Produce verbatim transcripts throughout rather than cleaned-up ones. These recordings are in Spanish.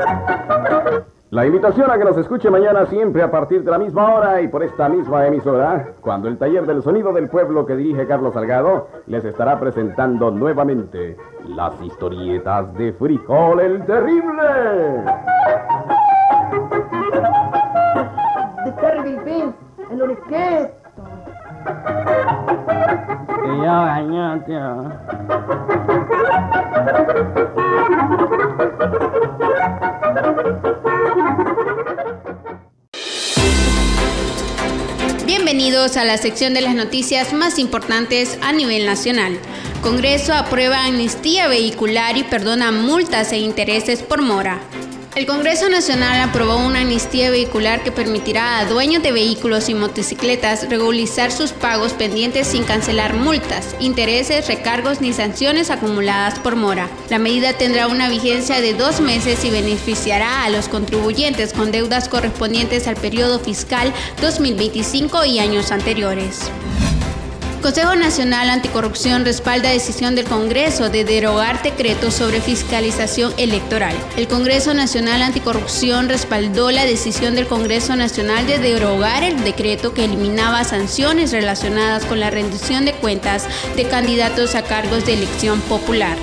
La invitación a que nos escuche mañana siempre a partir de la misma hora y por esta misma emisora, cuando el taller del sonido del pueblo que dirige Carlos Salgado les estará presentando nuevamente las historietas de Frijol el Terrible. The Terrible Beast, el orquesto. Y yo gañó, tío. Bienvenidos a la sección de las noticias más importantes a nivel nacional. Congreso aprueba amnistía vehicular y perdona multas e intereses por mora. El Congreso Nacional aprobó una amnistía vehicular que permitirá a dueños de vehículos y motocicletas regularizar sus pagos pendientes sin cancelar multas, intereses, recargos ni sanciones acumuladas por mora. La medida tendrá una vigencia de dos meses y beneficiará a los contribuyentes con deudas correspondientes al periodo fiscal dos mil veinticinco y años anteriores. Consejo Nacional Anticorrupción respalda decisión del Congreso de derogar decreto sobre fiscalización electoral. El Congreso Nacional Anticorrupción respaldó la decisión del Congreso Nacional de derogar el decreto que eliminaba sanciones relacionadas con la rendición de cuentas de candidatos a cargos de elección popular.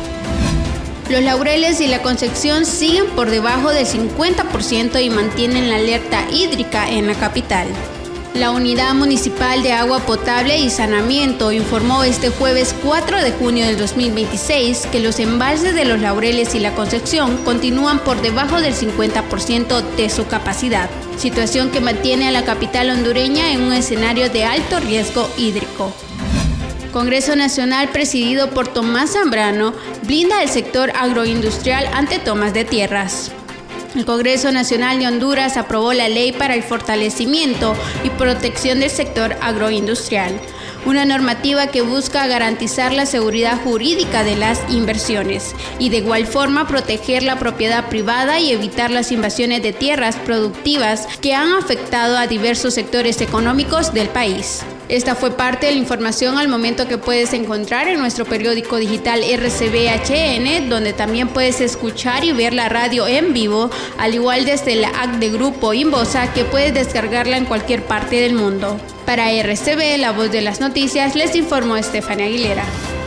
Los Laureles y La Concepción siguen por debajo del cincuenta por ciento y mantienen la alerta hídrica en la capital. La Unidad Municipal de Agua Potable y Saneamiento informó este jueves cuatro de junio del dos mil veintiséis que los embalses de Los Laureles y La Concepción continúan por debajo del cincuenta por ciento de su capacidad, situación que mantiene a la capital hondureña en un escenario de alto riesgo hídrico. Congreso Nacional presidido por Tomás Zambrano blinda el sector agroindustrial ante tomas de tierras. El Congreso Nacional de Honduras aprobó la Ley para el Fortalecimiento y Protección del Sector Agroindustrial, una normativa que busca garantizar la seguridad jurídica de las inversiones y de igual forma proteger la propiedad privada y evitar las invasiones de tierras productivas que han afectado a diversos sectores económicos del país. Esta fue parte de la información al momento que puedes encontrar en nuestro periódico digital R C B H N, donde también puedes escuchar y ver la radio en vivo, al igual desde la app de Grupo Inbosa, que puedes descargarla en cualquier parte del mundo. Para R C B, la voz de las noticias, les informó Estefania Aguilera.